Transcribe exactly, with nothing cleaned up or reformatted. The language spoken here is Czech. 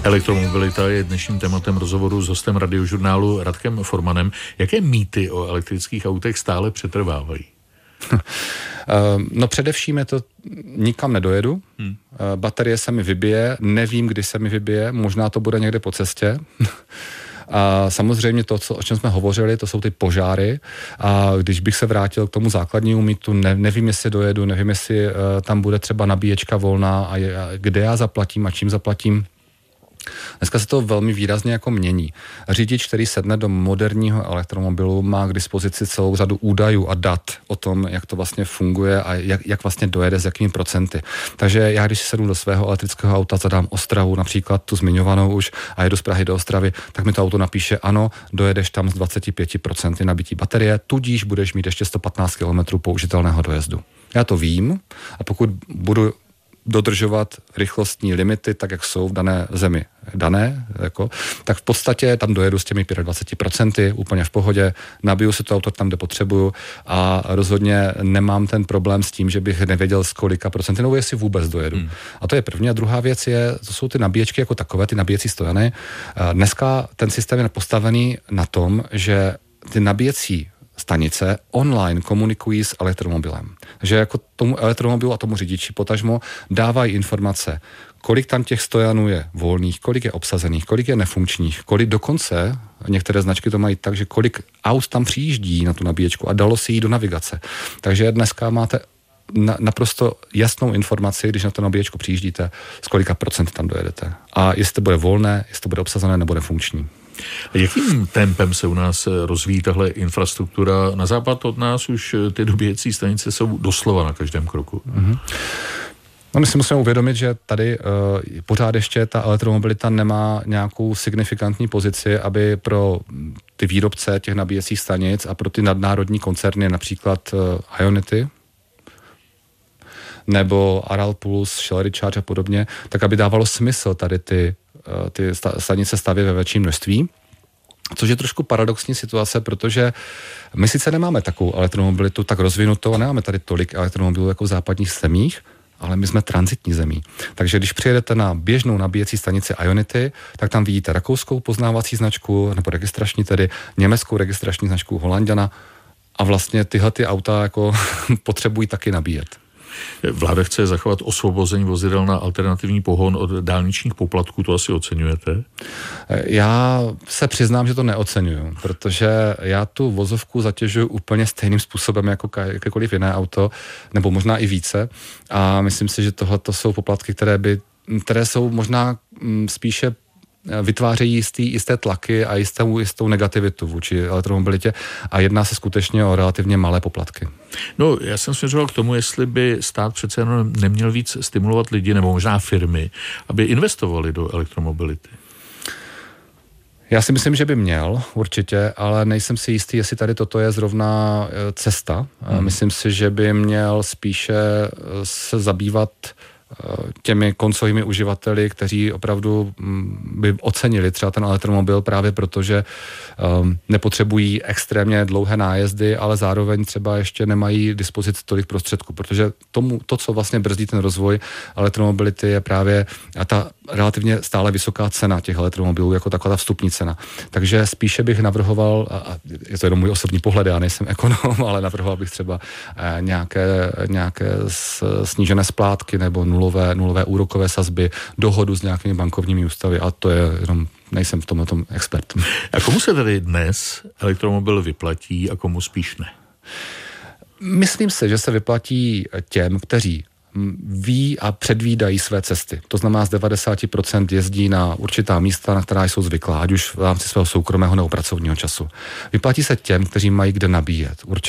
Elektromobilita je dnešním tématem rozhovoru s hostem Radiožurnálu Radkem Formanem. Jaké mýty o elektrických autech stále přetrvávají? No především je to, nikam nedojedu, hmm. baterie se mi vybije, nevím, kdy se mi vybije, možná to bude někde po cestě. A samozřejmě to, co, o čem jsme hovořili, to jsou ty požáry. A když bych se vrátil k tomu základnímu mýtu, ne, nevím, jestli dojedu, nevím, jestli uh, tam bude třeba nabíječka volná a, je, a kde já zaplatím a čím zaplatím. Dneska se to velmi výrazně jako mění. Řidič, který sedne do moderního elektromobilu, má k dispozici celou řadu údajů a dat o tom, jak to vlastně funguje a jak, jak vlastně dojede, s jakými procenty. Takže já, když si sednu do svého elektrického auta, zadám Ostravu, například tu zmiňovanou už, a jedu z Prahy do Ostravy, tak mi to auto napíše, ano, dojedeš tam z dvacet pět procent nabití baterie, tudíž budeš mít ještě sto patnáct kilometrů použitelného dojezdu. Já to vím a pokud budu dodržovat rychlostní limity, tak jak jsou v dané zemi dané, jako, tak v podstatě tam dojedu s těmi dvacet pět procent úplně v pohodě, nabiju si to auto tam, kde potřebuju a rozhodně nemám ten problém s tím, že bych nevěděl z kolika procenty, nebo jestli vůbec dojedu. Hmm. A to je první. A druhá věc je, to jsou ty nabíječky jako takové, ty nabíjecí stojany. Dneska ten systém je postavený na tom, že ty nabíjecí stanice online komunikují s elektromobilem. Že jako tomu elektromobilu a tomu řidiči potažmo dávají informace, kolik tam těch stojanů je volných, kolik je obsazených, kolik je nefunkčních, kolik dokonce, některé značky to mají tak, že kolik aut tam přijíždí na tu nabíječku a dalo si jít do navigace. Takže dneska máte na, naprosto jasnou informaci, když na tu nabíječku přijíždíte, z kolika procent tam dojedete. A jestli to bude volné, jestli to bude obsazené nebo nefunkční. Jakým tempem se u nás rozvíjí tahle infrastruktura? Na západ od nás už ty dobíjecí stanice jsou doslova na každém kroku. Mm-hmm. No my si musíme uvědomit, že tady uh, pořád ještě ta elektromobilita nemá nějakou signifikantní pozici, aby pro ty výrobce těch nabíjecích stanic a pro ty nadnárodní koncerny, například uh, Ionity, nebo Aral Plus, Shell Recharge a podobně, tak aby dávalo smysl tady ty ty stanice staví ve větším množství, což je trošku paradoxní situace, protože my sice nemáme takovou elektromobilitu tak rozvinutou a nemáme tady tolik elektromobilů jako v západních zemích, ale my jsme tranzitní zemí. Takže když přijedete na běžnou nabíjecí stanici Ionity, tak tam vidíte rakouskou poznávací značku, nebo registrační tedy, německou registrační značku Holanďana a vlastně tyhle ty auta jako potřebují taky nabíjet. Vláda chce zachovat osvobození vozidel na alternativní pohon od dálničních poplatků, to asi oceňujete? Já se přiznám, že to neoceňuju, protože já tu vozovku zatěžuju úplně stejným způsobem jako jakékoliv jiné auto, nebo možná i více. A myslím si, že tohle to jsou poplatky, které by, které jsou možná spíše vytvářejí jistý, jisté tlaky a jistou, jistou negativitu vůči elektromobilitě a jedná se skutečně o relativně malé poplatky. No, já jsem směřoval k tomu, jestli by stát přece jenom neměl víc stimulovat lidi nebo možná firmy, aby investovali do elektromobility. Já si myslím, že by měl, určitě, ale nejsem si jistý, jestli tady toto je zrovna cesta. Hmm. Myslím si, že by měl spíše se zabývat těmi koncovými uživateli, kteří opravdu by ocenili třeba ten elektromobil právě proto, že um, nepotřebují extrémně dlouhé nájezdy, ale zároveň třeba ještě nemají dispozici tolik prostředků, protože tomu, to, co vlastně brzdí ten rozvoj elektromobility, je právě ta relativně stále vysoká cena těch elektromobilů, jako taková ta vstupní cena. Takže spíše bych navrhoval, a je to jenom můj osobní pohled, já nejsem ekonom, ale navrhoval bych třeba nějaké, nějaké snížené splátky nebo nulové, nulové úrokové sazby, dohodu s nějakými bankovními ústavy, a to je jenom, nejsem v tomhle tom expert. A komu se tady dnes elektromobil vyplatí a komu spíš ne? Myslím si, že se vyplatí těm, kteří ví a předvídají své cesty. To znamená, z devadesát procent jezdí na určitá místa, na která jsou zvyklá, ať už v rámci svého soukromého nebo pracovního času. Vyplatí se těm, kteří mají kde nabíjet. Určitě